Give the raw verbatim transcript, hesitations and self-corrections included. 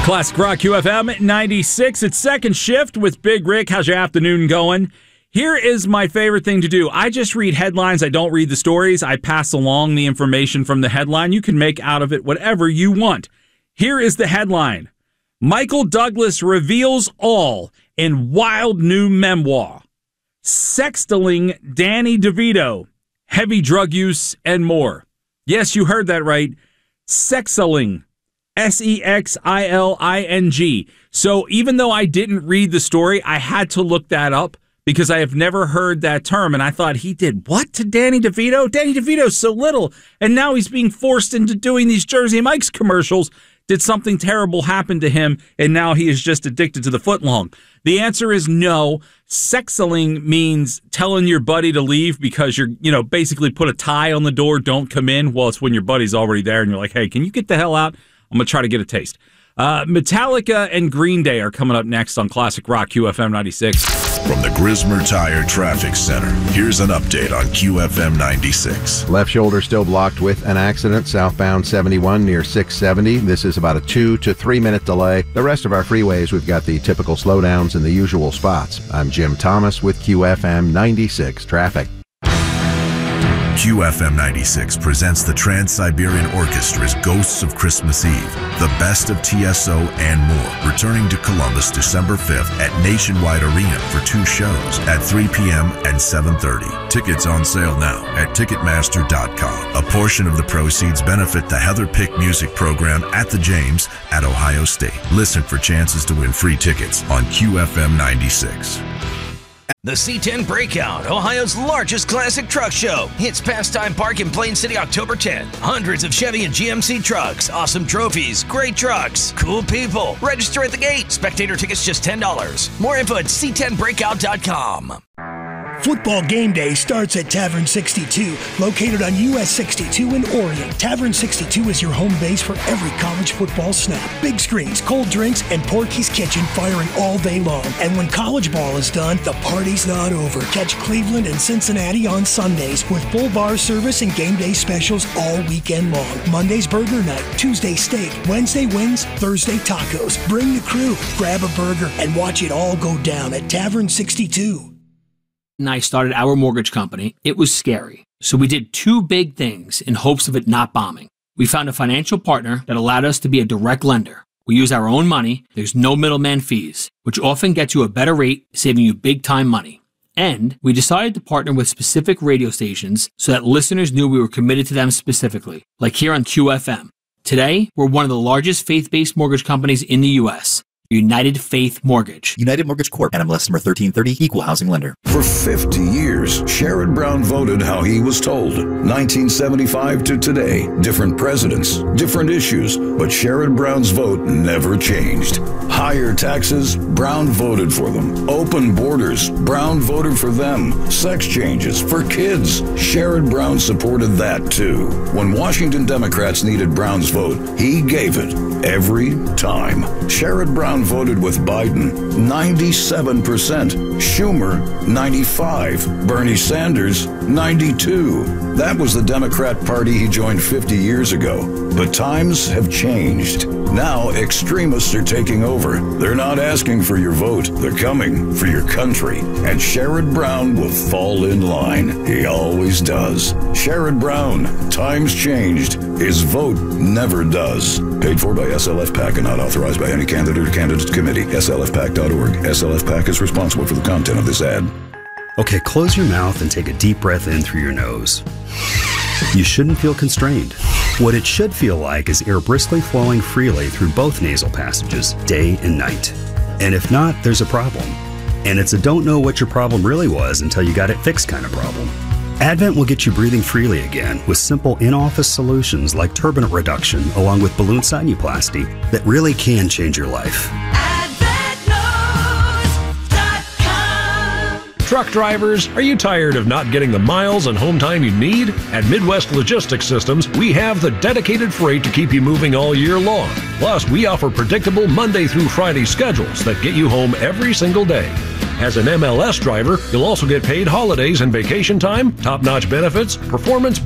Classic Rock Q F M ninety-six. It's second shift with Big Rick. How's your afternoon going? Here is my favorite thing to do. I just read headlines. I don't read the stories. I pass along the information from the headline. You can make out of it whatever you want. Here is the headline. Michael Douglas reveals all in wild new memoir. Sexting Danny DeVito, heavy drug use, and more. Yes, you heard that right. Sexting. S E X I L I N G. So even though I didn't read the story, I had to look that up because I have never heard that term. And I thought, he did what to Danny DeVito? Danny DeVito's so little, and now he's being forced into doing these Jersey Mike's commercials. Did something terrible happen to him, and now he is just addicted to the footlong? The answer is no. Sexting means telling your buddy to leave because you're, you know, basically put a tie on the door, don't come in. Well, it's when your buddy's already there, and you're like, hey, can you get the hell out? I'm going to try to get a taste. Uh, Metallica and Green Day are coming up next on Classic Rock Q F M ninety-six. From the Grismer Tire Traffic Center, here's an update on Q F M ninety-six. Left shoulder still blocked with an accident, southbound seventy-one near six seventy. This is about a two to three minute delay. The rest of our freeways, we've got the typical slowdowns in the usual spots. I'm Jim Thomas with Q F M ninety-six Traffic. Q F M ninety-six presents the Trans-Siberian Orchestra's Ghosts of Christmas Eve, the best of T S O and more, returning to Columbus December fifth at Nationwide Arena for two shows at three p.m. and seven thirty. Tickets on sale now at Ticketmaster dot com. A portion of the proceeds benefit the Heather Pick Music Program at the James at Ohio State. Listen for chances to win free tickets on Q F M ninety-six. The C ten Breakout, Ohio's largest classic truck show. It's Pastime Park in Plain City, October tenth. Hundreds of Chevy and G M C trucks, awesome trophies, great trucks, cool people. Register at the gate. Spectator tickets just ten dollars. More info at C ten breakout dot com. Football game day starts at Tavern sixty-two, located on U S sixty-two in Orion. Tavern sixty-two is your home base for every college football snap. Big screens, cold drinks, and Porky's Kitchen firing all day long. And when college ball is done, the party's not over. Catch Cleveland and Cincinnati on Sundays with full bar service and game day specials all weekend long. Monday's burger night, Tuesday steak, Wednesday wings, Thursday tacos. Bring the crew, grab a burger, and watch it all go down at Tavern sixty-two. And I started our mortgage company, it was scary. So we did two big things in hopes of it not bombing. We found a financial partner that allowed us to be a direct lender. We use our own money, there's no middleman fees, which often gets you a better rate, saving you big time money. And we decided to partner with specific radio stations so that listeners knew we were committed to them specifically, like here on Q F M. Today, we're one of the largest faith-based mortgage companies in the U S United Faith Mortgage. United Mortgage Corp. N M L S number thirteen thirty, Equal Housing Lender. For fifty years, Sherrod Brown voted how he was told. nineteen seventy-five to today, different presidents, different issues, but Sherrod Brown's vote never changed. Higher taxes, Brown voted for them. Open borders, Brown voted for them. Sex changes for kids, Sherrod Brown supported that too. When Washington Democrats needed Brown's vote, he gave it every time. Sherrod Brown voted with Biden, ninety-seven percent. Schumer, ninety-five. Bernie Sanders, ninety-two. That was the Democrat Party he joined fifty years ago. But times have changed. Now extremists are taking over. They're not asking for your vote. They're coming for your country. And Sherrod Brown will fall in line. He always does. Sherrod Brown, times changed. His vote never does. Paid for by S L F PAC and not authorized by any candidate or candidates committee. S L F PAC dot org. S L F PAC is responsible for the content of this ad. Okay, close your mouth and take a deep breath in through your nose. You shouldn't feel constrained. What it should feel like is air briskly flowing freely through both nasal passages, day and night. And if not, there's a problem. And it's a don't know what your problem really was until you got it fixed kind of problem. Advent will get you breathing freely again with simple in-office solutions like turbinate reduction along with balloon sinuplasty that really can change your life. Truck drivers, are you tired of not getting the miles and home time you need? At Midwest Logistics Systems, we have the dedicated freight to keep you moving all year long. Plus, we offer predictable Monday through Friday schedules that get you home every single day. As an M L S driver, you'll also get paid holidays and vacation time, top-notch benefits, performance